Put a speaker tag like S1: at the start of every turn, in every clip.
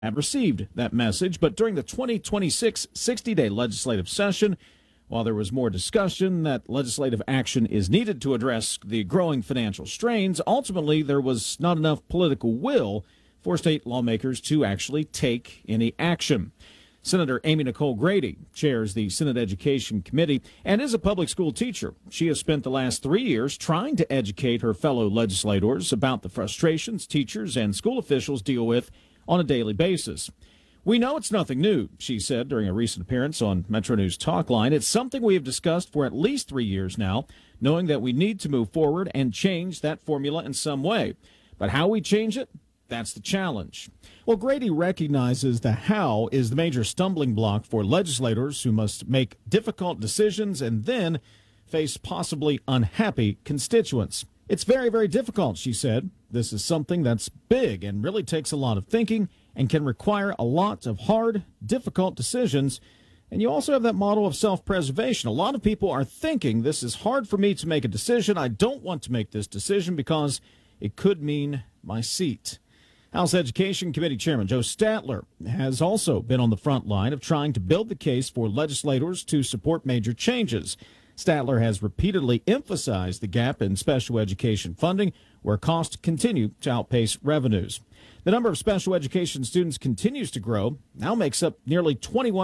S1: have received that message, but during the 2026 60-day legislative session, while there was more discussion that legislative action is needed to address the growing financial strains, ultimately there was not enough political will for state lawmakers to actually take any action. Senator Amy Nicole Grady chairs the Senate Education Committee and is a public school teacher. She has spent the last 3 years trying to educate her fellow legislators about the frustrations teachers and school officials deal with on a daily basis. "We know it's nothing new," she said during a recent appearance on Metro News Talkline. "It's something we have discussed for at least 3 years now, knowing that we need to move forward and change that formula in some way. But how we change it? That's the challenge." Well, Grady recognizes the how is the major stumbling block for legislators who must make difficult decisions and then face possibly unhappy constituents. "It's very, very difficult," she said. "This is something that's big and really takes a lot of thinking and can require a lot of hard, difficult decisions. And you also have that model of self-preservation. A lot of people are thinking, this is hard for me to make a decision. I don't want to make this decision because it could mean my seat." House Education Committee Chairman Joe Statler has also been on the front line of trying to build the case for legislators to support major changes. Statler has repeatedly emphasized the gap in special education funding, where costs continue to outpace revenues. The number of special education students continues to grow, now makes up nearly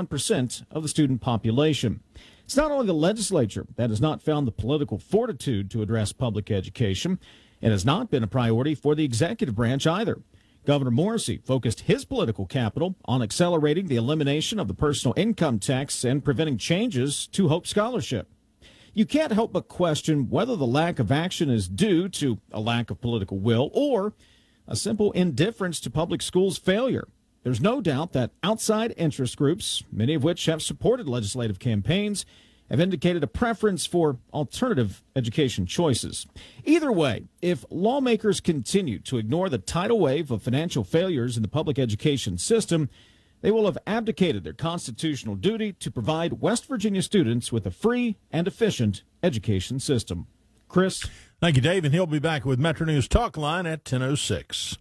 S1: 21% of the student population. It's not only the legislature that has not found the political fortitude to address public education. It has not been a priority for the executive branch either. Governor Morrisey focused his political capital on accelerating the elimination of the personal income tax and preventing changes to Hope Scholarship. You can't help but question whether the lack of action is due to a lack of political will or a simple indifference to public schools' failure. There's no doubt that outside interest groups, many of which have supported legislative campaigns, have indicated a preference for alternative education choices. Either way, if lawmakers continue to ignore the tidal wave of financial failures in the public education system, they will have abdicated their constitutional duty to provide West Virginia students with a free and efficient education system. Chris?
S2: Thank you, Dave, and he'll be back with Metro News Talkline at 10:06.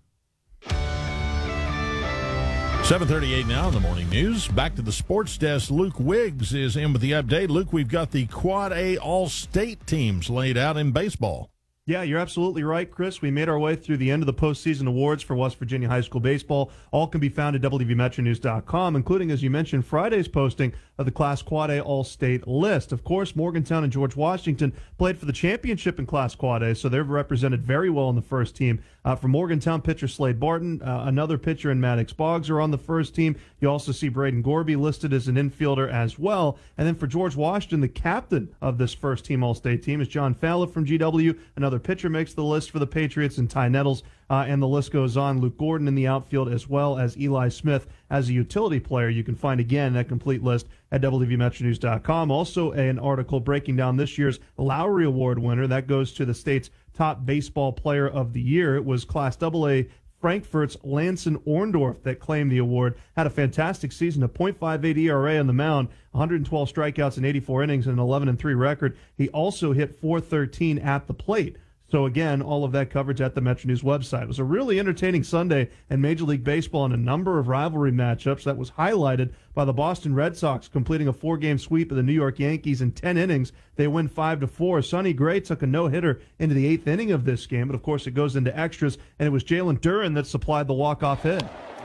S2: 7:38 now in the morning news. Back to the sports desk. Luke Wiggs is in with the update. Luke, we've got the Quad A All-State teams laid out in baseball.
S3: Yeah, you're absolutely right, Chris. We made our way through the end of the postseason awards for West Virginia high school baseball. All can be found at WVMetroNews.com, including, as you mentioned, Friday's posting of the Class Quad A All-State list. Of course, Morgantown and George Washington played for the championship in Class Quad A, so they're represented very well on the first team. For Morgantown, pitcher Slade Barton, another pitcher in Maddox Boggs are on the first team. You also see Braden Gorby listed as an infielder as well. And then for George Washington, the captain of this first team All-State team is John Fallon from GW. Another pitcher makes the list for the Patriots, and Ty Nettles, and the list goes on. Luke Gordon in the outfield, as well as Eli Smith as a utility player. You can find, again, that complete list at WVMetroNews.com. Also, an article breaking down this year's Lowry Award winner. That goes to the state's top baseball player of the year. It was Class AA Frankfurt's Lanson Orndorff that claimed the award. Had a fantastic season, a .58 ERA on the mound, 112 strikeouts in 84 innings, and an 11-3 record. He also hit .413 at the plate. So, again, all of that coverage at the Metro News website. It was a really entertaining Sunday in Major League Baseball and a number of rivalry matchups that was highlighted by the Boston Red Sox completing a 4-game sweep of the New York Yankees in 10 innings. They win 5-4. Sonny Gray took a no-hitter into the 8th inning of this game, but, of course, it goes into extras, and it was Jalen Duran that supplied the walk-off hit.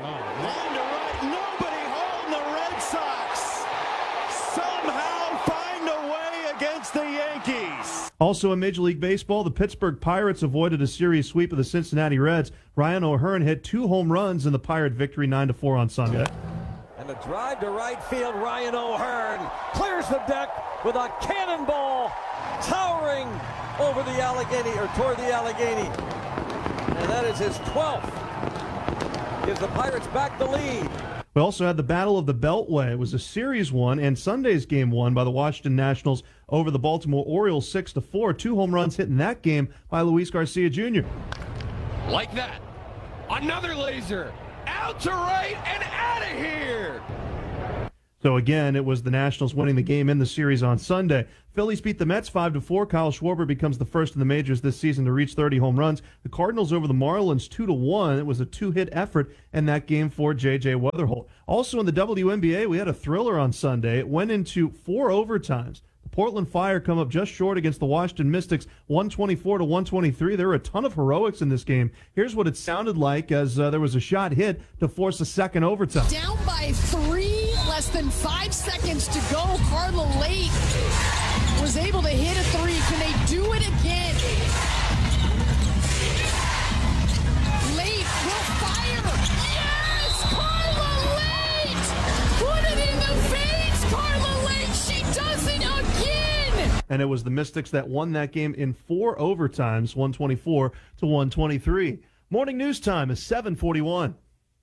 S3: Also in Major League Baseball, the Pittsburgh Pirates avoided a series sweep of the Cincinnati Reds. Ryan O'Hearn hit 2 home runs in the Pirate victory 9-4 on Sunday.
S4: And the drive to right field, Ryan O'Hearn clears the deck with a cannonball towering over the Allegheny, or toward the Allegheny. And that is his 12th. Gives the Pirates back the lead.
S3: We also had the Battle of the Beltway. It was a Series 1 and Sunday's game won by the Washington Nationals over the Baltimore Orioles 6-4. 2 home runs hit in that game by Luis Garcia Jr.
S5: Like that. Another laser. Out to right and out of here.
S3: So again, it was the Nationals winning the game in the series on Sunday. Phillies beat the Mets 5-4. Kyle Schwarber becomes the first in the majors this season to reach 30 home runs. The Cardinals over the Marlins 2-1. It was a two-hit effort in that game for J.J. Weatherholt. Also in the WNBA, we had a thriller on Sunday. It went into 4 overtimes. The Portland Fire come up just short against the Washington Mystics, 124-123. There were a ton of heroics in this game. Here's what it sounded like as there was a shot hit to force a second overtime.
S6: Down by 3, less than 5 seconds to go. Carla Lake was able to hit a 3. Can they do it again? Lake will fire. Yes! Carla Lake! Put it in the face, Carla Lake! She does it again!
S3: And it was the Mystics that won that game in 4 overtimes, 124-123. Morning news time is 7:41.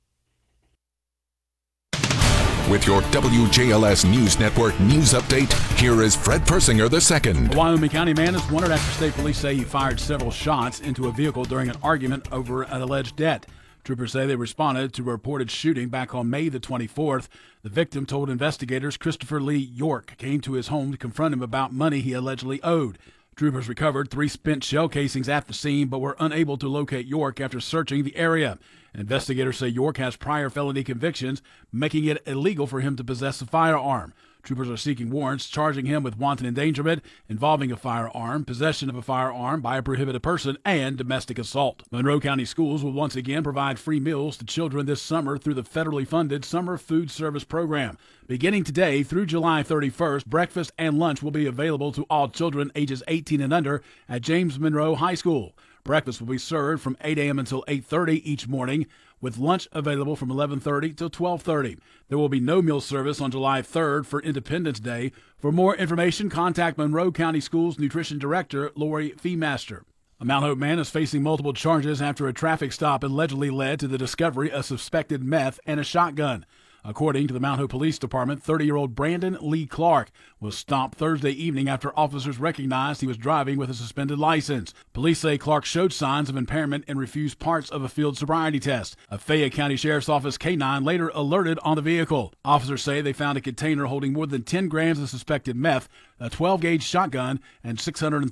S7: With your WJLS News Network news update, here is Fred Persinger II.
S8: A Wyoming County man is wanted after state police say he fired several shots into a vehicle during an argument over an alleged debt. Troopers say they responded to a reported shooting back on May the 24th. The victim told investigators Christopher Lee York came to his home to confront him about money he allegedly owed. Troopers recovered 3 spent shell casings at the scene but were unable to locate York after searching the area. Investigators say York has prior felony convictions, making it illegal for him to possess a firearm. Troopers are seeking warrants charging him with wanton endangerment involving a firearm, possession of a firearm by a prohibited person, and domestic assault. Monroe County Schools will once again provide free meals to children this summer through the federally funded Summer Food Service Program. Beginning today through July 31st, breakfast and lunch will be available to all children ages 18 and under at James Monroe High School. Breakfast will be served from 8 a.m. until 8:30 each morning, with lunch available from 11:30 till 12:30. There will be no meal service on July 3rd for Independence Day. For more information, contact Monroe County Schools Nutrition Director Lori Feemaster. A Mount Hope man is facing multiple charges after a traffic stop allegedly led to the discovery of suspected meth and a shotgun. According to the Mount Hope Police Department, 30-year-old Brandon Lee Clark was stopped Thursday evening after officers recognized he was driving with a suspended license. Police say Clark showed signs of impairment and refused parts of a field sobriety test. A Fayette County Sheriff's Office K-9 later alerted on the vehicle. Officers say they found a container holding more than 10 grams of suspected meth, a 12-gauge shotgun, and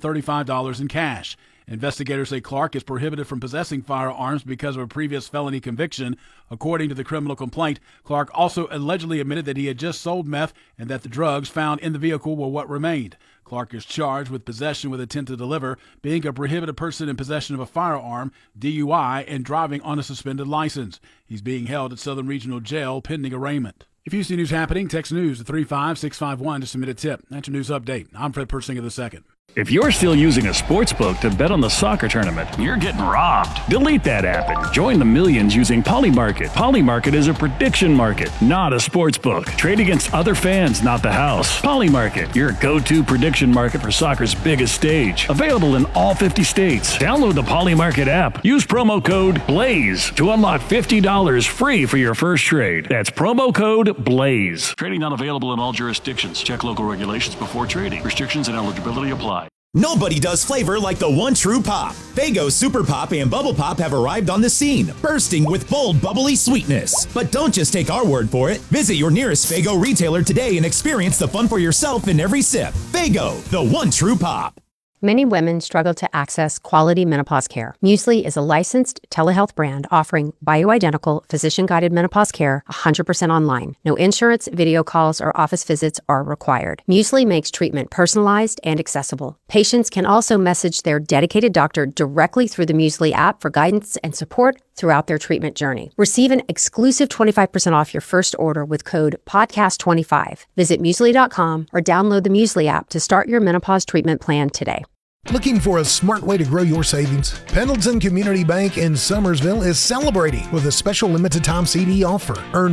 S8: $635 in cash. Investigators say Clark is prohibited from possessing firearms because of a previous felony conviction. According to the criminal complaint, Clark also allegedly admitted that he had just sold meth and that the drugs found in the vehicle were what remained. Clark is charged with possession with intent to deliver, being a prohibited person in possession of a firearm, DUI, and driving on a suspended license. He's being held at Southern Regional Jail pending arraignment. If you see news happening, text news to 35651 to submit a tip. That's your news update. I'm Fred Persinger II.
S9: If you're still using a sportsbook to bet on the soccer tournament, you're getting robbed. Delete that app and join the millions using Polymarket. Polymarket is a prediction market, not a sportsbook. Trade against other fans, not the house. Polymarket, your go-to prediction market for soccer's biggest stage. Available in all 50 states. Download the Polymarket app. Use promo code BLAZE to unlock $50 free for your first trade. That's promo code BLAZE. Trading not available in all jurisdictions. Check local regulations before trading. Restrictions and eligibility apply.
S10: Nobody does flavor like the one true pop. Faygo Super Pop and Bubble Pop have arrived on the scene, bursting with bold, bubbly sweetness. But don't just take our word for it. Visit your nearest Faygo retailer today and experience the fun for yourself in every sip. Faygo, the one true pop.
S11: Many women struggle to access quality menopause care. Muesli is a licensed telehealth brand offering bioidentical, physician-guided menopause care 100% online. No insurance, video calls, or office visits are required. Muesli makes treatment personalized and accessible. Patients can also message their dedicated doctor directly through the Muesli app for guidance and support throughout their treatment journey. Receive an exclusive 25% off your first order with code PODCAST25. Visit Muesli.com or download the Muesli app to start your menopause treatment plan today.
S12: Looking for a smart way to grow your savings? Pendleton Community Bank in Summersville is celebrating with a special limited time CD offer. Earn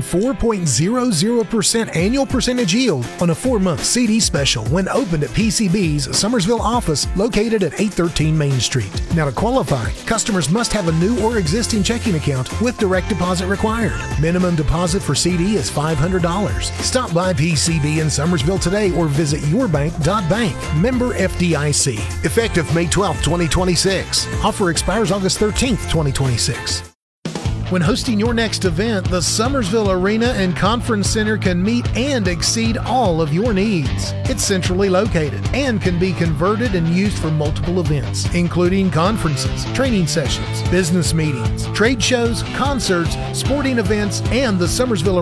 S12: 4.00% annual percentage yield on a 4-month CD special when opened at PCB's Summersville office located at 813 Main Street. Now to qualify, customers must have a new or existing checking account with direct deposit required. Minimum deposit for CD is $500. Stop by PCB in Summersville today or visit yourbank.bank. Member FDIC. Effective May 12, 2026. Offer expires August 13, 2026. When hosting your next event, the Summersville Arena and Conference Center can meet and exceed all of your needs. It's centrally located and can be converted and used for multiple events, including conferences, training sessions, business meetings, trade shows, concerts, sporting events, and the Summersville